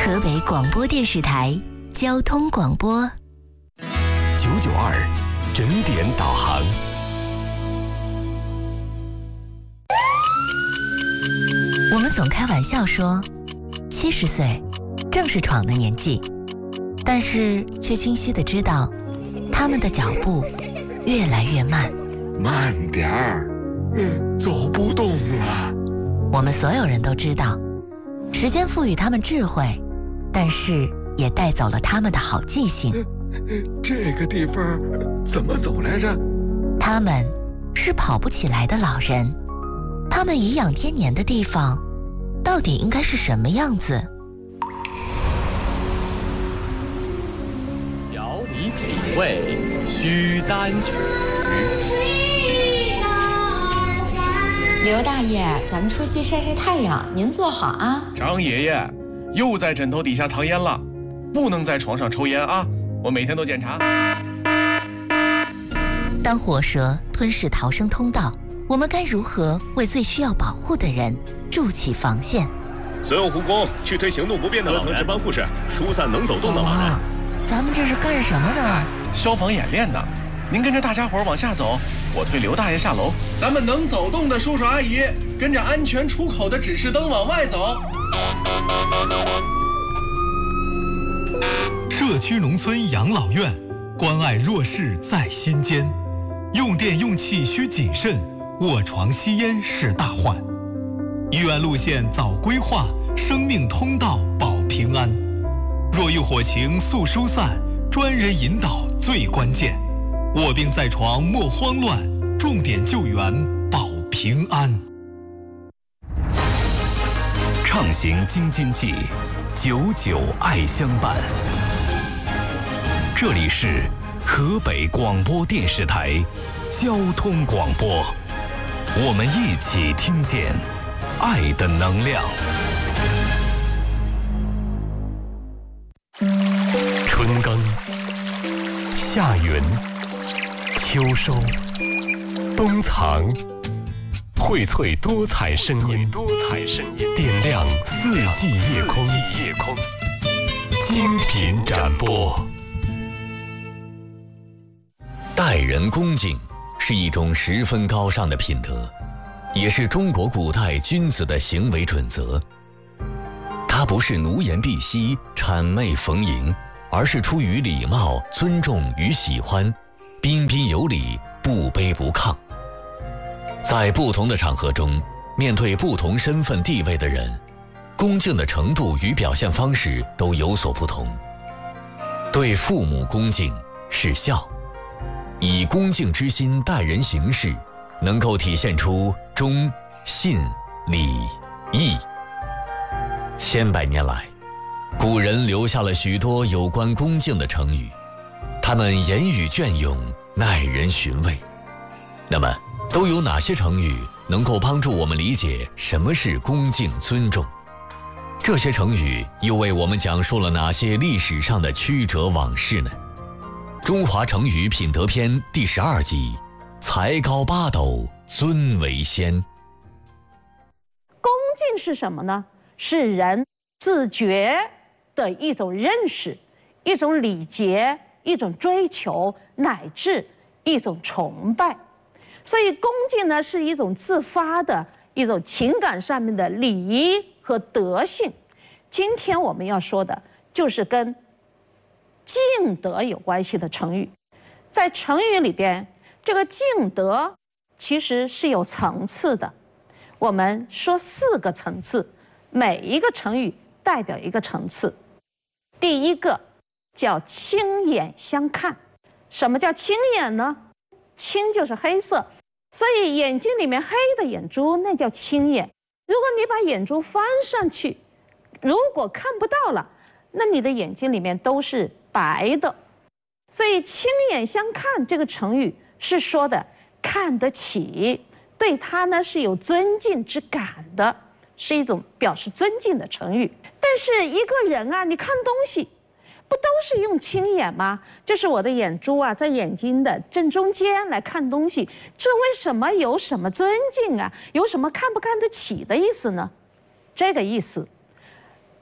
河北广播电视台交通广播 992整点导航。 我们总开玩笑说，70岁正是闯的年纪，但是却清晰地知道，他们的脚步越来越慢。 慢点儿，走不动了。 我们所有人都知道，时间赋予他们智慧，但是也带走了他们的好记性。 这个地方怎么走来着？ 他们是跑不起来的老人，他们颐养天年的地方到底应该是什么样子？ 调你品味，须担曲。 刘大爷，咱们出去晒晒太阳，您坐好啊。 张爷爷，又在枕头底下藏烟了，不能在床上抽烟啊！我每天都检查。 当火蛇吞噬逃生通道，我们该如何为最需要保护的人筑起防线？ 所有护工去推行动不便的老人，各层值班护士疏散能走动的老人。 咱们这是干什么呢？ 消防演练呢。您跟着大家伙往下走，我推刘大爷下楼。咱们能走动的叔叔阿姨，跟着安全出口的指示灯往外走。 社区农村养老院，关爱弱势在心间。用电用气需谨慎，卧床吸烟是大患。医院路线早规划，生命通道保平安。若遇火情速疏散，专人引导最关键。卧病在床莫慌乱，重点救援保平安。 畅行京津冀，99爱相伴。这里是河北广播电视台交通广播，我们一起听见爱的能量。春耕、夏耘、秋收、冬藏，荟萃多彩声音，点亮四季夜空，精品展播。 待人恭敬是一种十分高尚的品德，也是中国古代君子的行为准则。它不是奴颜婢膝、谄媚逢迎，而是出于礼貌、尊重与喜欢，彬彬有礼，不卑不亢。在不同的场合中，面对不同身份地位的人，恭敬的程度与表现方式都有所不同。对父母恭敬是孝，以恭敬之心待人行事，能够体现出忠、信、礼、义。千百年来，古人留下了许多有关恭敬的成语，他们言语隽永，耐人寻味。那么，都有哪些成语能够帮助我们理解什么是恭敬尊重？这些成语又为我们讲述了哪些历史上的曲折往事呢？中华成语品德篇第12集，才高八斗，尊为先。 恭敬是什么呢？是人自觉的一种认识，一种礼节，一种追求，乃至一种崇拜。所以恭敬呢，是一种自发的一种情感上面的礼仪和德性。今天我们要说的就是跟敬德有关系的成语。在成语里边，这个敬德其实是有层次的。我们说4个层次，每一个成语代表一个层次。第一个叫青眼相看。什么叫青眼呢？青就是黑色，所以眼睛里面黑的眼珠那叫青眼。如果你把眼珠翻上去，如果看不到了，那你的眼睛里面都是白的。所以青眼相看这个成语是说的看得起，对他呢是有尊敬之感的，是一种表示尊敬的成语。但是一个人啊，你看东西不都是用青眼吗？就是我的眼珠啊，在眼睛的正中间来看东西，这为什么有什么尊敬啊？有什么看不看得起的意思呢？这个意思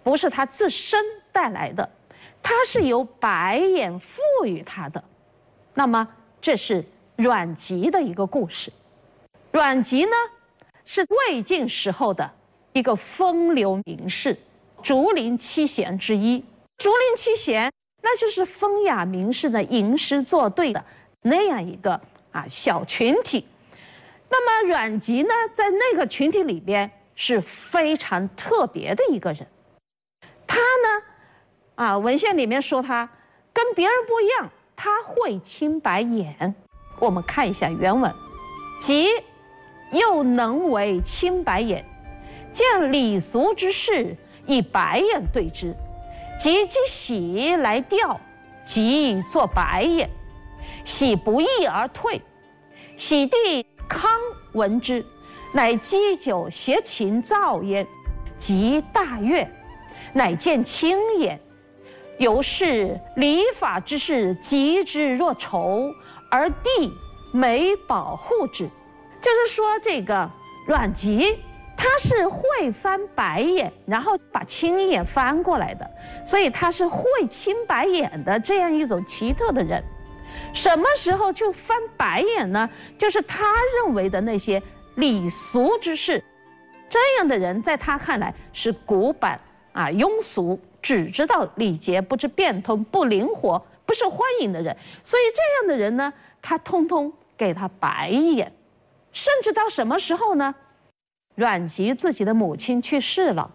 不是他自身带来的，他是由白眼赋予他的。那么这是阮籍的一个故事。阮籍呢是魏晋时候的一个风流名士，竹林七贤之一。竹林七贤那就是风雅名士的吟诗作对的那样一个小群体。那么阮籍呢在那个群体里边是非常特别的一个人。他呢文献里面说他跟别人不一样，他会青白眼。我们看一下原文：即又能为青白眼，见礼俗之事，以白眼对之。及其喜来调，即作白眼，喜不义而退。喜弟康闻之，乃击酒携琴造焉，即大悦，乃见青眼。由是礼法之事，极之若仇，而帝每保护之。就是说，这个阮籍他是会翻白眼，然后把青眼翻过来的，所以他是会青白眼的这样一种奇特的人。什么时候就翻白眼呢？就是他认为的那些礼俗之事，这样的人在他看来是古板庸俗，只知道礼节，不知变通，不灵活，不受欢迎的人。所以这样的人呢，他通通给他白眼。甚至到什么时候呢？阮籍自己的母亲去世了，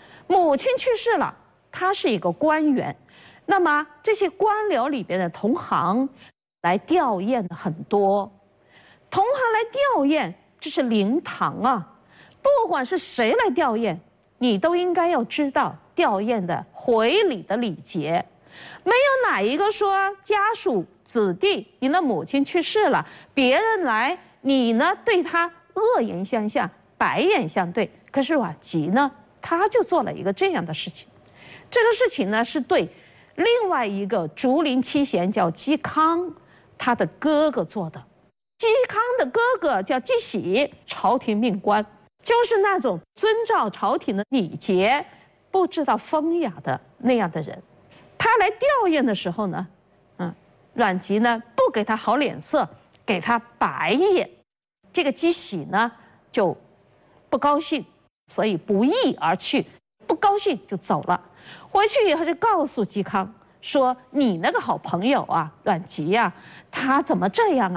他是一个官员，那么这些官僚里边的同行来吊唁的很多，同行来吊唁，这是灵堂啊！不管是谁来吊唁，你都应该要知道吊唁的回礼的礼节。没有哪一个说家属子弟，你的母亲去世了，别人来，你呢对他恶言相向，白眼相对。可是阮籍呢，他就做了一个这样的事情。这个事情呢，是对另外一个竹林七贤叫嵇康，他的哥哥做的。嵇康的哥哥叫嵇喜，朝廷命官，就是那种遵照朝廷的礼节，不知道风雅的那样的人。他来吊唁的时候呢，阮籍呢不给他好脸色，给他白眼。这个嵇喜呢就不高兴，所以不义而去，不高兴就走了。回去以后就告诉嵇康说：“你那个好朋友阮籍他怎么这样啊？